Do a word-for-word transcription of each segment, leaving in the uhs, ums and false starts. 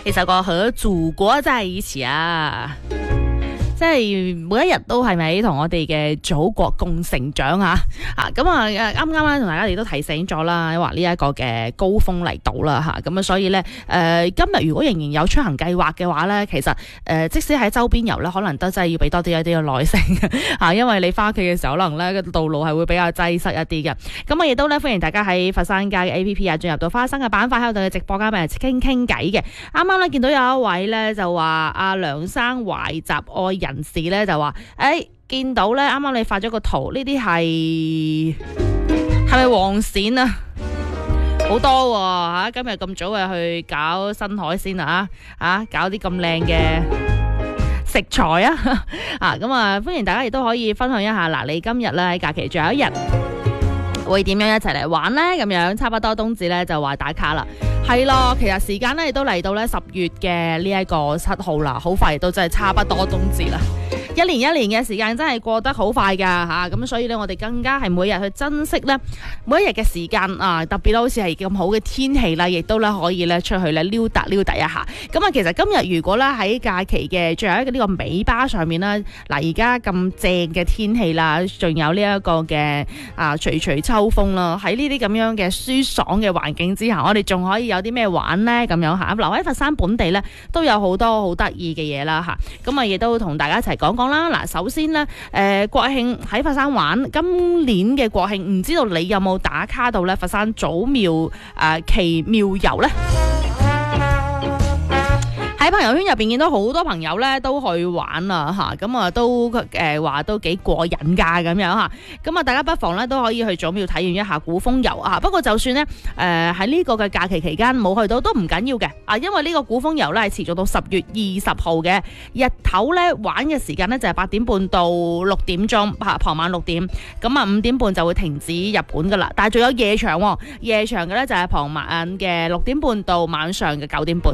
呢首歌和祖國在一起啊，即係每一日都係咪同我哋嘅祖國共成長啊？啊咁啊，啱啱咧同大家哋都提醒咗啦，話呢一個嘅高峰嚟到啦嚇，咁啊所以咧誒、呃、今日如果仍然有出行計劃嘅話咧，其實誒、呃、即使喺周邊遊咧，可能都真係要俾多啲一啲嘅耐性嚇，因為你翻屋企嘅時候，可能咧個道路係會比較擠塞一啲嘅。咁啊亦都咧歡迎大家喺佛山街嘅 A P P 啊，進入到花生嘅板塊喺度嘅直播間，咪傾傾偈嘅。啱啱咧見到有一位咧就話阿梁生懷集愛人士咧就話，誒、欸、見到咧啱啱你發咗個圖，呢啲係係咪黃鱔啊？好多喎、啊、今日咁早啊去搞新海鮮啊啊搞啲咁靚嘅食材啊啊咁啊歡迎大家亦都可以分享一下嗱，你今日咧喺假期最後一日會點樣一齊嚟玩呢？咁樣差不多冬至咧就話打卡啦，係咯，其實時間咧亦都嚟到咧十月嘅呢一個七號啦，好快都真係差不多冬至啦。一年一年嘅時間真係過得好快噶吓，咁、啊、所以咧我哋更加係每日去珍惜咧每一日嘅時間啊，特別好似係咁好嘅天氣啦，亦都咧可以咧出去咧溜達溜達一下。咁啊，其實今日如果咧喺假期嘅最後一個呢個尾巴上面啦，嗱而家咁正嘅天氣啦，仲有呢一個嘅啊徐徐秋風啦，喺呢啲咁樣嘅舒爽嘅環境之下，我哋仲可以有啲咩玩呢？咁樣吓，留喺佛山本地咧都有好多好得意嘅嘢啦吓，咁啊亦都同大家一齊講講。嗱，首先咧，誒、呃、國慶喺佛山玩，今年嘅國慶唔知道你有冇打卡到咧佛山祖廟誒奇妙遊咧？喺朋友圈入邊見到好多朋友咧都去玩啊嚇，咁啊都誒話、呃、都幾過癮㗎咁樣嚇，咁啊大家不妨咧都可以去祖廟體驗一下古風遊啊。不過就算咧誒喺呢個嘅假期期間冇去到都唔緊要嘅啊，因為呢個古風遊咧係持續到十月二十號嘅，日頭咧玩嘅時間咧就係八點半到六點鐘，傍晚六點，咁啊五點半就會停止入館㗎啦。但係仲有夜場喎，夜場嘅咧就係傍晚嘅六點半到晚上嘅九點半。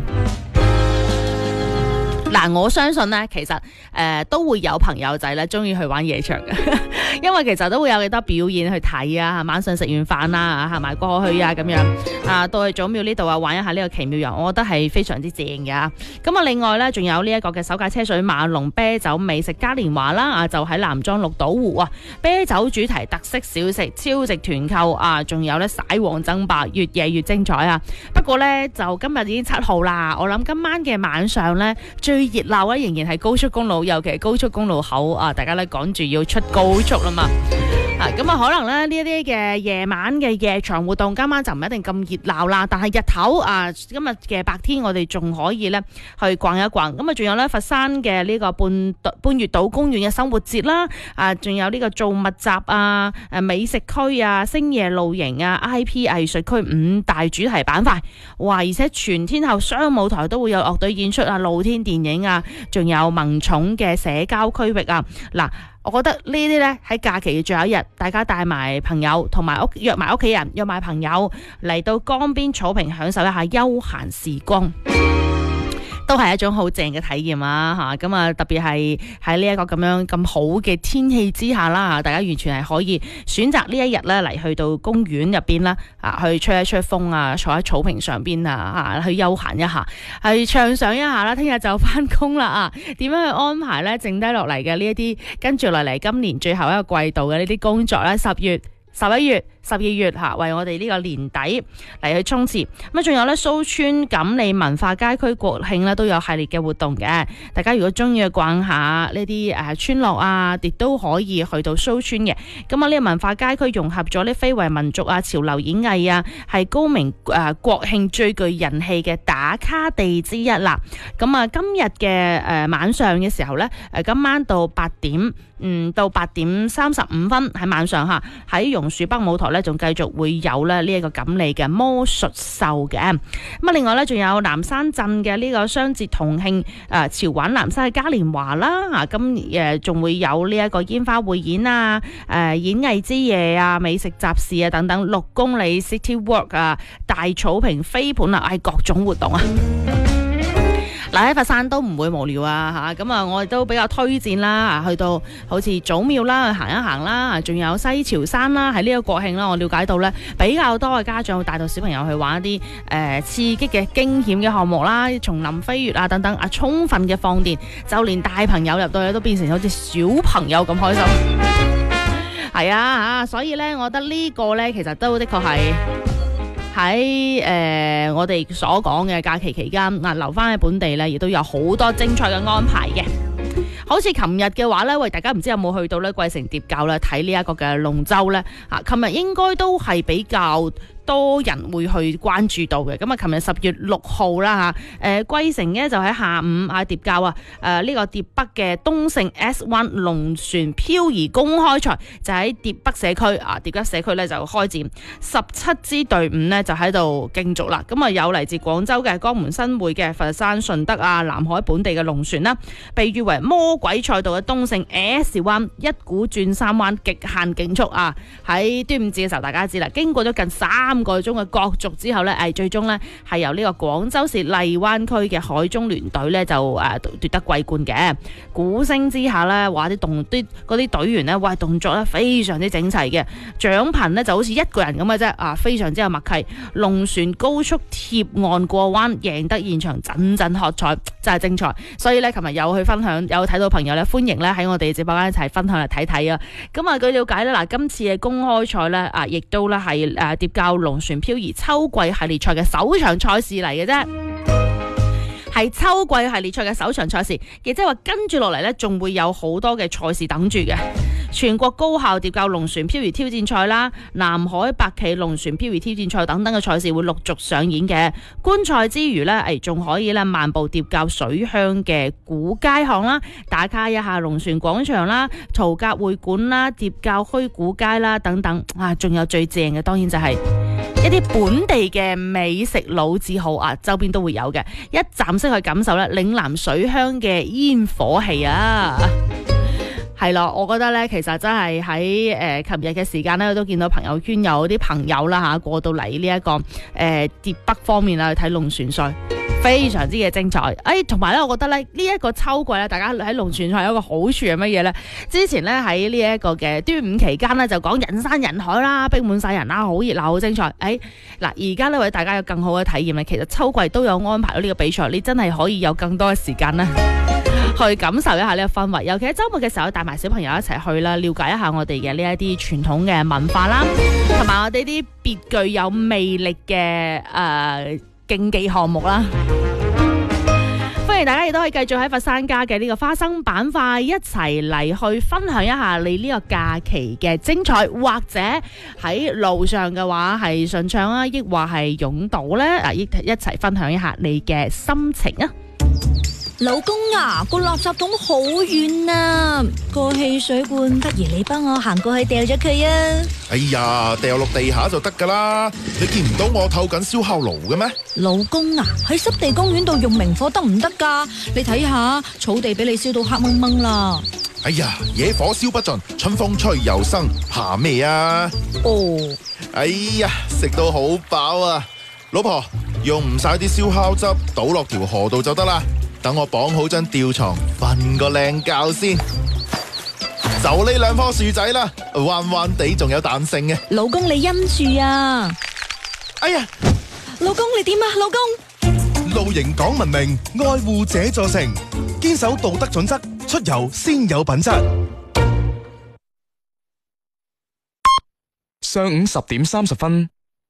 嗱，我相信咧，其實誒、呃、都會有朋友仔咧中意去玩夜場嘅，因為其實都會有幾多表演去睇啊，晚上食完飯啦，行埋過去啊咁樣啊，到去祖廟呢度啊玩一下呢個奇妙遊，我覺得係非常之正嘅。咁啊，另外咧仲有呢一個嘅首屆車水馬龍啤酒美食嘉年華啦，啊就喺南莊綠島湖啊，啤酒主題特色小食超值團購啊，仲有咧璽王爭霸，越夜越精彩啊！不過咧就今日已經七號啦，我諗今晚嘅晚上咧最熱鬧咧仍然係高速公路，尤其係高速公路口啊，大家咧趕住要出高速啦嘛。啊，咁啊，可能咧呢一啲嘅夜晚嘅夜場活動，今晚就唔一定咁熱鬧啦。但係日頭啊，今日嘅白天我哋仲可以咧去逛一逛。咁啊，仲有咧佛山嘅呢個半半月島公園嘅生活節啦，啊，仲有呢個造物集啊、誒美食區啊、星夜露營啊、I P 藝術區五大主題板塊。哇！而且全天候雙舞台都會有樂隊演出啊、露天電影啊，仲有萌寵嘅社交區域啊。嗱，我覺得呢啲呢，喺假期嘅最後一日，大家帶埋朋友同埋屋約埋屋企人，約埋朋友嚟到江邊草坪享受一下休閒時光，都係一種好正嘅體驗啊！嚇，咁啊特別係喺呢一個咁樣咁好嘅天氣之下啦，大家完全係可以選擇呢一日咧嚟去到公園入邊啦，啊去吹一吹風啊，坐喺草坪上邊啊，嚇去休閒一下，係暢想一下啦。聽日就翻工啦啊，點樣去安排咧？剩低落嚟嘅呢一啲跟住落嚟今年最後一個季度嘅呢啲工作咧，十月、十一月、十二月嚇，為我哋呢個年底嚟去衝刺。咁啊，仲有咧蘇村錦里文化街區國慶咧都有系列嘅活動嘅。大家如果中意去逛下呢啲誒村落啊，亦都可以去到蘇村嘅。咁啊，呢個文化街區融合咗啲非遺民族啊、潮流演藝啊，係高明誒、呃、國慶最具人氣嘅打卡地之一啦。咁啊，今日嘅誒晚上嘅時候咧，誒今晚到八點。嗯，到八點三十五分喺晚上嚇，喺榕樹北舞台咧，仲繼續會有咧呢一個錦鯉嘅魔術秀嘅。咁啊，另外咧仲有南山鎮嘅呢個雙節同慶誒潮玩南山嘅嘉年華啦，啊咁誒仲會有呢一個煙花匯演啊、誒演藝之夜啊、美食集市啊等等，六公里 City Walk 啊、大草坪飛盤啊，係各種活動啊。 嗱喺佛山都唔會無聊啊嚇，咁啊我哋都比較推薦啦，去到好似祖廟啦去行一行啦，仲有西樵山啦，喺呢個國慶啦，我了解到咧比較多嘅家長會帶到小朋友去玩一啲誒、呃、刺激嘅驚險嘅項目啦，叢林飛躍啊等等啊，充分嘅放電，就連大朋友入到去都變成好似小朋友咁開心。係啊嚇，所以咧，我覺得呢個咧其實都的確係。喺誒、呃、我哋所講嘅假期期間，嗱、啊、留翻喺本地咧，亦都有好多精彩嘅安排嘅。好似琴日嘅話咧，喂，大家唔知有冇去到咧桂城疊教咧睇呢一個嘅龍舟咧？啊，琴日應該都係比較多人會去關注到嘅。咁啊，琴日十月六號啦嚇，誒桂城咧就喺下午啊疊教啊，誒呢個疊北嘅東勝 S 一 龍船漂移公開賽就喺疊北社區啊，疊北社區咧就開展十七支隊伍呢就喺度競逐啦。咁啊有嚟自廣州嘅江門新會嘅佛山順德啊、南海本地嘅龍船啦，被譽為魔鬼賽道嘅東勝 S 灣一股轉三彎極限競速啊！喺端午節嘅時候，大家知啦，經過咗近三個鐘嘅角逐之後呢，誒最終呢係由呢個廣州市荔灣區嘅海中聯隊呢就誒奪得季冠嘅。鼓聲之下呢，話啲動啲嗰啲隊員呢，哇動作呢非常之整齊嘅，獎品呢就好似一個人咁嘅啫啊，非常之有默契。龍船高速貼岸過彎，贏得現場陣陣喝彩，真係精彩。所以呢，琴日有去分享，有睇到朋友呢，歡迎呢喺我哋直播間一齊分享嚟睇睇啊。咁啊據了解呢，嗱今次嘅公開賽呢，啊，亦都呢係誒疊教龍船漂移秋季系列賽嘅首場賽事嚟嘅啫，係秋季系列賽嘅首場賽事，亦即係話跟住落嚟呢，仲會有好多嘅賽事等住嘅。全國高校疊教龍船漂移挑戰賽啦、南海白鰭龍船漂移挑戰賽等等嘅賽事會陸續上演嘅。觀賽之餘呢，誒仲可以咧漫步疊教水鄉嘅古街巷啦，打卡一下龍船廣場啦、曹格會館啦、疊教墟古街啦等等啊，仲有最正嘅當然就係一啲本地嘅美食老字號啊，周邊都會有嘅，一站式去感受咧嶺南水鄉嘅煙火氣啊！係咯，我覺得咧，其實真係喺誒琴日嘅時間咧，我都見到朋友圈有啲朋友啦嚇過到嚟呢一個誒疊北方面啊去睇龍船賽，非常之嘅精彩。誒同埋咧，我覺得咧呢一個秋季咧，大家喺龍船賽有一個好處係乜嘢咧？之前咧喺呢一個嘅端午期間咧，就講人山人海啦，逼滿晒人啦，好熱鬧，好精彩。誒嗱，而家呢為大家有更好嘅體驗咧，其實秋季都有安排到呢個比賽，你真係可以有更多嘅時間咧。去感受一下呢個氛圍，尤其喺週末嘅時候帶埋小朋友一齊去啦，了解一下我哋嘅呢一啲傳統嘅文化啦，同埋我哋啲別具有魅力嘅誒競技項目啦。歡迎大家亦都可以繼續喺佛山家嘅呢個花生板塊一齊嚟去分享一下你呢個假期嘅精彩，或者喺路上嘅話係順暢啊，抑或係擁堵呢？啊，一一齊分享一下你嘅心情啊！ 老公啊，個垃圾桶好遠啊，個汽水罐不如你幫我行過去掉咗佢啊！ 哎呀，掉落地下就得噶啦，你見唔到我透緊燒烤爐嘅咩？ 老公啊，喺濕地公園度用明火得唔得噶？你睇下草地俾你燒到黑蒙蒙啦！ 哎呀，野火燒不盡，春風吹又生，怕咩啊？ 哦， 哎呀，食到好飽啊！老婆，用唔晒啲燒烤汁，倒落條河度就得啦。等我綁好張吊床，瞓個靚覺先。就呢兩棵樹仔啦，彎彎地仲有彈性嘅。 老公你陰住啊！ 哎呀， 老公你點啊？老公， 露營講文明，愛護這座城，堅守道德準則，出遊先有品質。 上午十點三十分。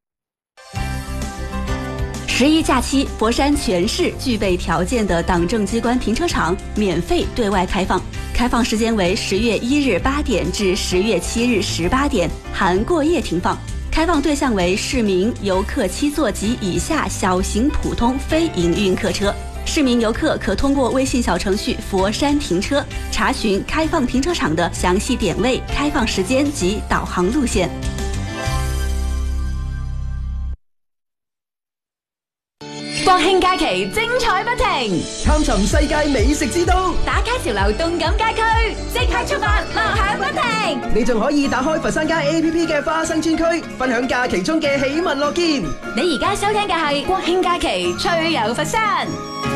十一假期，佛山全市具備條件的黨政機關停車場免費對外開放，開放時間為十月一日八點至十月七日十八點，含過夜停放。開放對象為市民遊客七座及以下小型普通非營運客車。市民遊客可通過微信小程序“佛山停車”查詢開放停車場的詳細點位、開放時間及導航路線。國慶假期精彩不停， 探尋世界美食之都， 打卡潮流動感街區，即刻出發，樂享不停。 你仲可以打開佛山街 A P P 嘅花生專區，分享假期中嘅喜聞樂見。 你而家收聽嘅係國慶假期趣遊佛山。